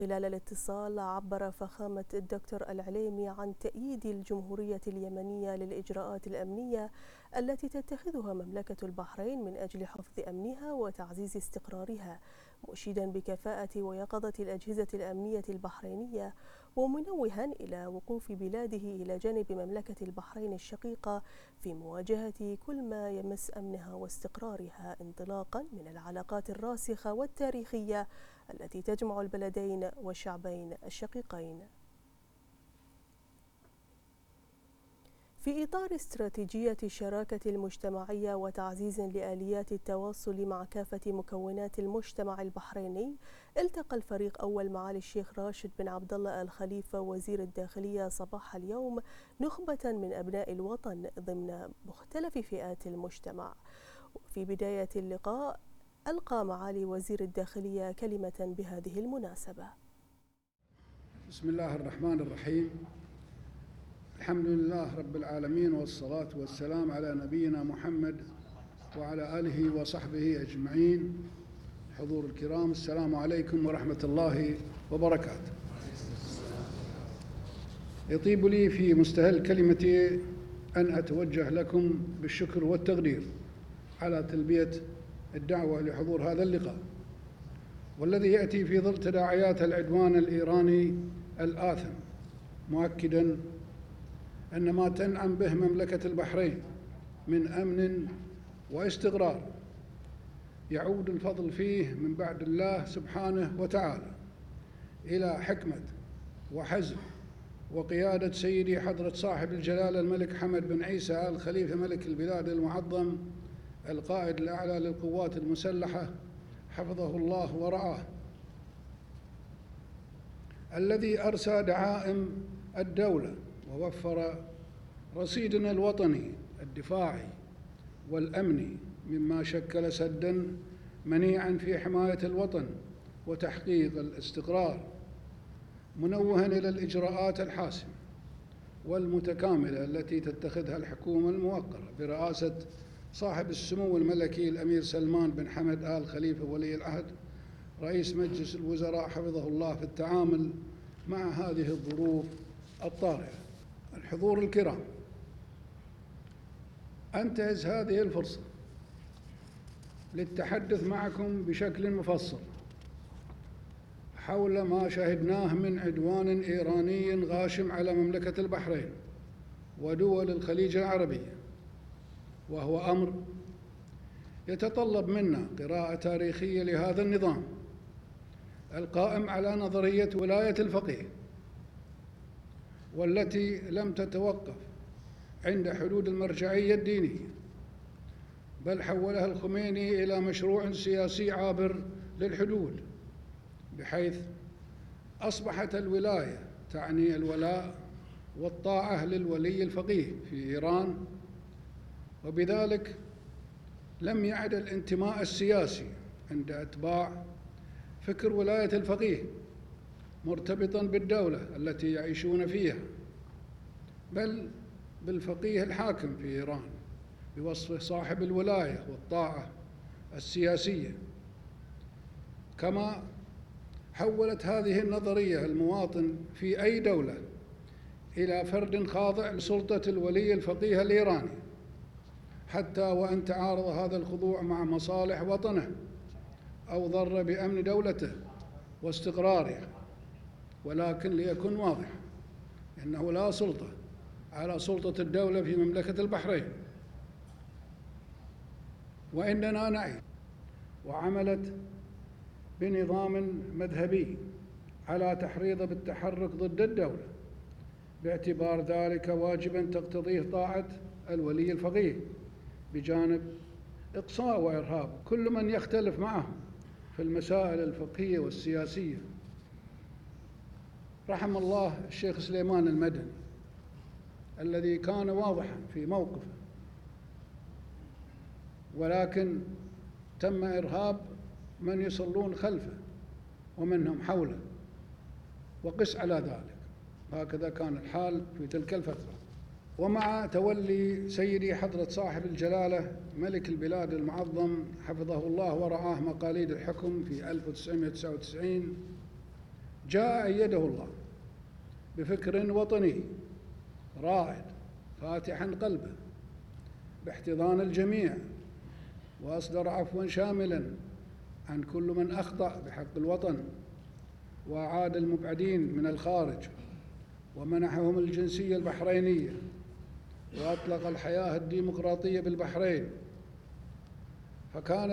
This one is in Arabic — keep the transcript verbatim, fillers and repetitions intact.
خلال الاتصال عبر فخامة الدكتور العليمي عن تأييد الجمهورية اليمنية للإجراءات الأمنية التي تتخذها مملكة البحرين من أجل حفظ أمنها وتعزيز استقرارها، مشيدا بكفاءة ويقظة الأجهزة الأمنية البحرينية، ومنوها إلى وقوف بلاده إلى جانب مملكة البحرين الشقيقة في مواجهة كل ما يمس أمنها واستقرارها، انطلاقا من العلاقات الراسخة والتاريخية التي تجمع البلدين والشعبين الشقيقين. في إطار استراتيجية الشراكة المجتمعية وتعزيز لآليات التواصل مع كافة مكونات المجتمع البحريني، التقى الفريق أول معالي الشيخ راشد بن عبد الله آل خليفة وزير الداخلية صباح اليوم نخبة من أبناء الوطن ضمن مختلف فئات المجتمع. وفي بداية اللقاء ألقى معالي وزير الداخلية كلمة بهذه المناسبة. بسم الله الرحمن الرحيم. الحمد لله رب العالمين، والصلاة والسلام على نبينا محمد وعلى آله وصحبه أجمعين. حضور الكرام، السلام عليكم ورحمة الله وبركاته. يطيب لي في مستهل كلمتي أن أتوجه لكم بالشكر والتقدير على تلبية الدعوة لحضور هذا اللقاء، والذي يأتي في ظل تداعيات العدوان الإيراني الآثم، مؤكداً أن ما تنعم به مملكة البحرين من أمن واستقرار يعود الفضل فيه من بعد الله سبحانه وتعالى إلى حكمة وحزم وقيادة سيدي حضرة صاحب الجلالة الملك حمد بن عيسى آل خليفة ملك البلاد المعظم القائد الأعلى للقوات المسلحة حفظه الله ورعاه، الذي أرسى دعائم الدولة ووفر رصيدنا الوطني الدفاعي والأمني، مما شكل سداً منيعاً في حماية الوطن وتحقيق الاستقرار، منوهاً إلى الإجراءات الحاسمة والمتكاملة التي تتخذها الحكومة الموقرة برئاسة صاحب السمو الملكي الأمير سلمان بن حمد آل خليفة ولي العهد رئيس مجلس الوزراء حفظه الله في التعامل مع هذه الظروف الطارئة. الحضور الكرام، أنتهز هذه الفرصة للتحدث معكم بشكل مفصل حول ما شهدناه من عدوان إيراني غاشم على مملكة البحرين ودول الخليج العربية، وهو أمر يتطلب منا قراءة تاريخية لهذا النظام القائم على نظرية ولاية الفقيه، والتي لم تتوقف عند حدود المرجعية الدينية، بل حولها الخميني إلى مشروع سياسي عابر للحدود، بحيث أصبحت الولاية تعني الولاء والطاعة للولي الفقيه في إيران، وبذلك لم يعد الانتماء السياسي عند أتباع فكر ولاية الفقيه مرتبطاً بالدولة التي يعيشون فيها، بل بالفقيه الحاكم في إيران بوصفه صاحب الولاية والطاعة السياسية. كما حولت هذه النظرية المواطن في أي دولة إلى فرد خاضع لسلطة الولي الفقيه الإيراني، حتى وإن تعارض هذا الخضوع مع مصالح وطنه أو ضر بأمن دولته واستقرارها. ولكن ليكن واضح إنه لا سلطة على سلطة الدولة في مملكة البحرين، وإننا نعي وعملت بنظام مذهبي على تحريض بالتحرك ضد الدولة، باعتبار ذلك واجباً تقتضيه طاعة الولي الفقيه، بجانب إقصاء وإرهاب كل من يختلف معه في المسائل الفقهية والسياسية. رحم الله الشيخ سليمان المدني الذي كان واضحاً في موقفه، ولكن تم إرهاب من يصلون خلفه ومنهم حوله، وقس على ذلك. هكذا كان الحال في تلك الفترة. ومع تولي سيدي حضرة صاحب الجلالة ملك البلاد المعظم حفظه الله ورعاه مقاليد الحكم في ألف وتسعمائة وتسعة وتسعين، جاء أيده الله بفكر وطني رائد فاتحا قلبه باحتضان الجميع، وأصدر عفوا شاملا عن كل من أخطأ بحق الوطن، وأعاد المبعدين من الخارج ومنحهم الجنسية البحرينية، وأطلق الحياة الديمقراطية بالبحرين. فكان